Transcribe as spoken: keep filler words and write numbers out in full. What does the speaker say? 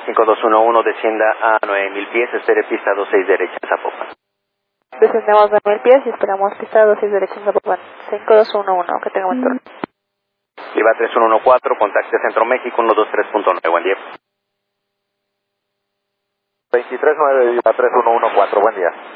cinco dos uno uno, descienda a nueve mil pies, espere pista dos seis derecha en Zapopan. Descendemos nueve mil pies y esperamos pista dos seis derecha en Zapopan. cinco dos uno uno, que tengamos turno. Viva tres uno uno cuatro, contacte Centro México uno dos tres punto nueve, buen día. veintitrés nueve, Viva tres uno uno cuatro, buen día.